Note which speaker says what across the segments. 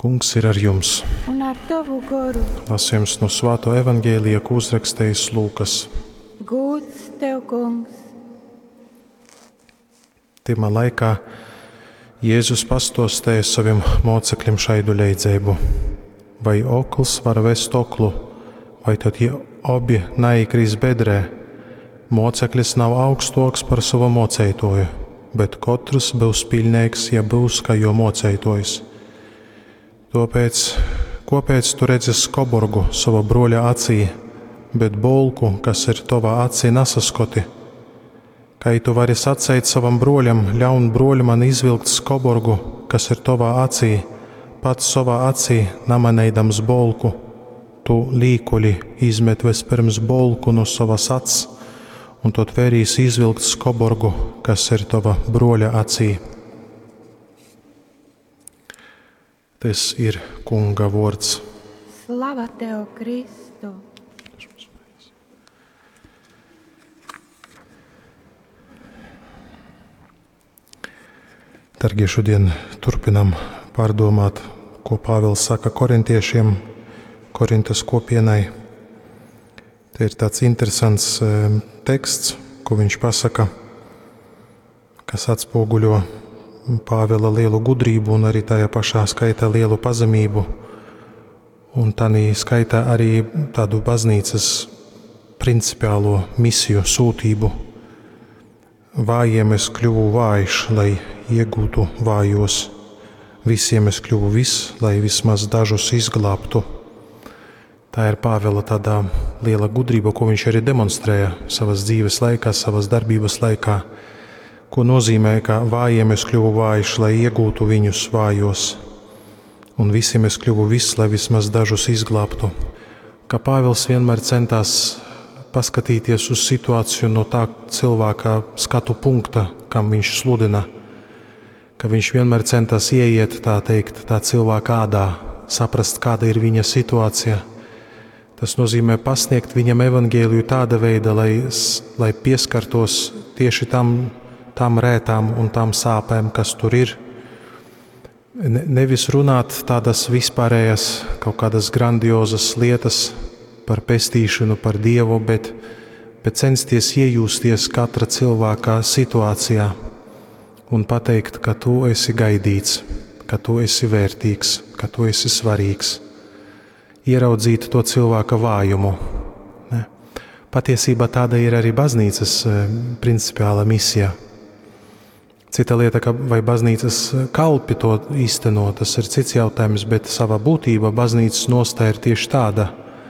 Speaker 1: Kungs ir ar jums.
Speaker 2: Un ar tavu garu.
Speaker 1: Lasījums no Svētā evaņģēlija, ko uzrakstījis Lūkas.
Speaker 2: Gods tev, Kungs!
Speaker 1: Timā laikā Jēzus pastostēja saviem mocekļiem šaidu leidzēbu. Vai okls var vest oklu, vai tad abi neiekrīs bedrē? Moceklis nav augstāks par savu mocētoju, bet katrs būs pilnīgs, ja būs kā jo mocētojs. Kāpēc tu redzi skoburgu sava broļa acī, bet bolku, kas ir tavā acī, nesaskoti? Kai tu vari sacīt savam broļam, ļaun broļi man izvilkt skoburgu, kas ir tavā acī, pats savā acī namanēdams bolku, tu līkuli izmet vispirms bolku no savas acs, un tad vērīs izvilkt skoburgu, kas ir tava broļa acī. Tas ir Kunga vārds.
Speaker 2: Slava tev, Kristu!
Speaker 1: Dargie, šodien turpinam pārdomāt, ko Pāvils saka korintiešiem, Korintas kopienai. Te ir tāds interesants teksts, ko viņš pasaka, kas atspoguļo Pāvila lielu gudrību un arī tajā pašā skaitā lielu pazemību. Un tādā skaitā arī tādu baznīcas principiālo misiju, sūtību. Vājiem es kļuvu vājš, lai iegūtu vājos. Visiem es kļuvu viss, lai vismaz dažus izglābtu. Tā ir Pāvila tādā liela gudrība, ko viņš arī demonstrēja savas dzīves laikā, savas darbības laikā. Ko nozīmē, ka vājiem es kļuvu vājš, lai iegūtu viņus vājos. Un visiem es kļuvu viss, lai vismaz dažus izglābtu. Ka Pāvils vienmēr centās paskatīties uz situāciju no tā cilvēka skatu punkta, kam viņš sludina. Ka viņš vienmēr centās ieiet, tā teikt, tā cilvēka ādā, saprast, kāda ir viņa situācija. Tas nozīmē pasniegt viņam evaņģēliju tāda veida, lai pieskartos tieši tam rētām un tām sāpēm, kas tur ir. Nevis runāt tādas vispārējas, kaut kādas grandiozas lietas par pestīšanu, par Dievu, bet censties iejūsties katra cilvēka situācijā un pateikt, ka tu esi gaidīts, ka tu esi vērtīgs, ka tu esi svarīgs. Ieraudzīt to cilvēka vājumu. Patiesībā tāda ir arī baznīcas principiāla misija. Cita lieta, vai baznīcas kalpi to īsteno, tas ir cits jautājums, bet savā būtībā baznīcas nostāja ir tieši tāda,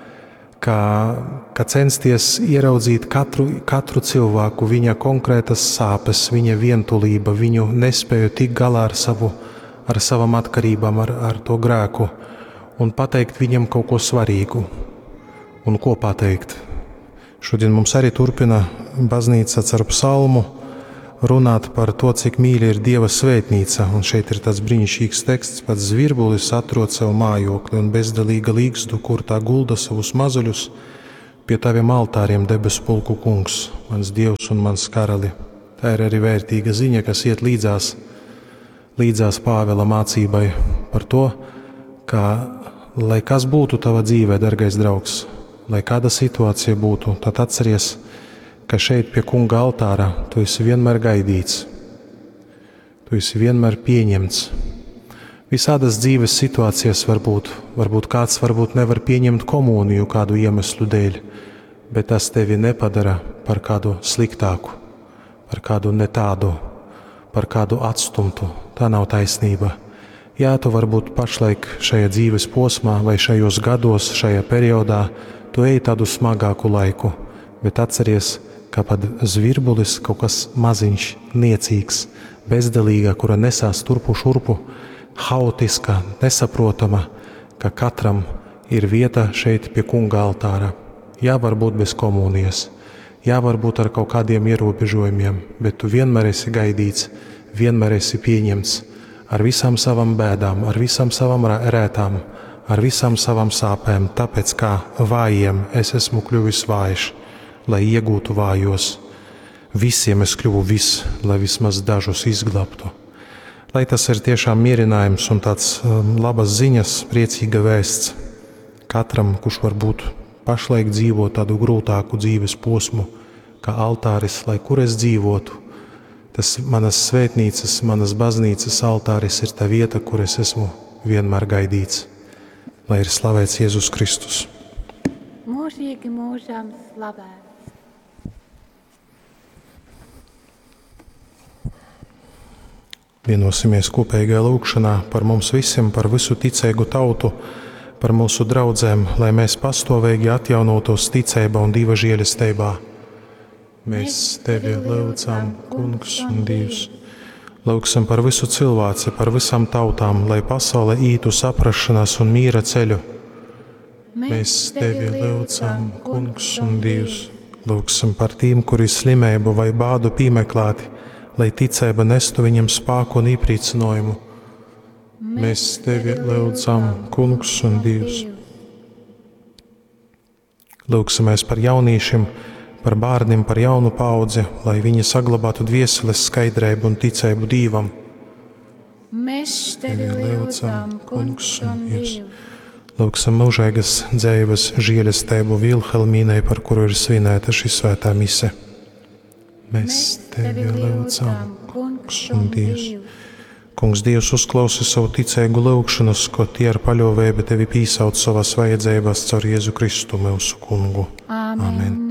Speaker 1: ka censties ieraudzīt katru cilvēku, viņa konkrētas sāpes, viņa vientulība, viņu nespēju tikt galā ar savam atkarībām, ar to grēku, un pateikt viņam kaut ko svarīgu. Un ko pateikt? Šodien mums arī turpina baznīca ar psalmu runāt par to, cik mīļa ir Dieva svētnīca, un šeit ir tāds brīnišķīgs teksts, pats zvirbulis atrod savu mājokli un bezdelīga līgstu, kur tā gulda savus mazuļus pie taviem altāriem, debesu pulku Kungs, mans Dievs un mans karali. Tā ir arī vērtīga ziņa, kas iet līdzās Pāvila mācībai par to, ka, lai kas būtu tava dzīvē, dargais draugs, lai kāda situācija būtu, tad atceries, ka šeit pie Kunga altāra tu esi vienmēr gaidīts, tu esi vienmēr pieņemts. Visādas dzīves situācijas varbūt kāds nevar pieņemt komuniju kādu iemeslu dēļ, bet tas tevi nepadara par kādu sliktāku, par kādu netādu, par kādu atstumtu. Tā nav taisnība. Jā, tu varbūt pašlaik šajā dzīves posmā vai šajos gados, šajā periodā, tu ej tādu smagāku laiku, bet atceries, ka pat zvirbulis kaut kas maziņš, niecīgs, bezdelīga, kura nesās turpu šurpu, haotiska, nesaprotama, ka katram ir vieta šeit pie Kunga altāra. Jā, varbūt bez komunijas, jā, varbūt ar kaut kādiem ierobežojumiem, bet tu vienmēr esi gaidīts, vienmēr esi pieņemts ar visām savām bēdām, ar visām savām rētām, ar visām savām sāpēm, tāpēc kā vājiem es esmu kļuvis vājš, lai iegūtu vājos. Visiem es kļuvu viss, lai vismaz dažus izglābtu. Lai tas ir tiešām mierinājums un tāds labas ziņas, priecīga vēsts katram, kurš varbūt pašlaik dzīvo tādu grūtāku dzīves posmu, kā altāris, lai kur es dzīvotu. Tas manas svētnīcas, manas baznīcas altāris ir tā vieta, kur es esmu vienmēr gaidīts. Lai ir slavēts Jēzus Kristus.
Speaker 2: Mūžīgi mūžām slavēts.
Speaker 1: Vienosimies kopīgajā lūgšanā par mums visiem, par visu ticīgu tautu, par mūsu draudzēm, lai mēs pastāvīgi atjaunotos ticībā un Dieva žēlastībā. Mēs Tevi lūdzam, Kungs un Dievs. Lūgsim par visu cilvēci, par visām tautām, lai pasaule ītu saprašanās un mīra ceļu. Mēs Tevi lūdzam, Kungs un Dievs. Lūgsim par tiem, kuri slimību vai bādu piemeklēti, lai ticība nestu viņam spēku un iepriecinājumu. Mēs Tevi lūdzam, Kungs un Dievs. Lūgsimies par jauniešiem, par bērniem, par jaunu paudzi, lai viņi saglabātu dvieseles skaidrību un ticību Dievam.
Speaker 2: Mēs Tevi lūdzam, Kungs un Dievs.
Speaker 1: Lūgsim mūžīgas dzīves žēlastību Vilhelmīnai, par kuru ir svinēta šī svētā mise. Mēs Tevi lūdzam, Kungs un Dievs. Kungs Dievs uzklausi savu ticīgu lūgšanas, ko tie ar paļāvību Tevi pīsauc savas vajadzības caur Jēzu Kristu, mūsu Kungu. Amen.